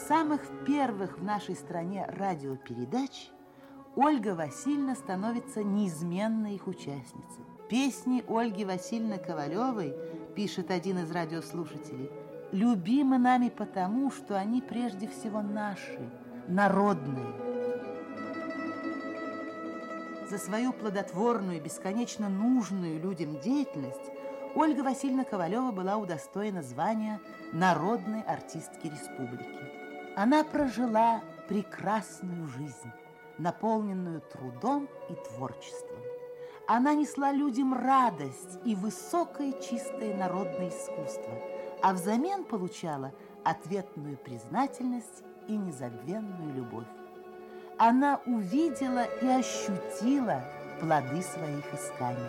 самых первых в нашей стране радиопередач Ольга Васильевна становится неизменной их участницей. Песни Ольги Васильевны Ковалевой, пишет один из радиослушателей, любимы нами потому, что они прежде всего наши, народные. За свою плодотворную, бесконечно нужную людям деятельность Ольга Васильевна Ковалева была удостоена звания народной артистки республики. Она прожила прекрасную жизнь, наполненную трудом и творчеством. Она несла людям радость и высокое чистое народное искусство, а взамен получала ответную признательность и незабвенную любовь. Она увидела и ощутила плоды своих исканий.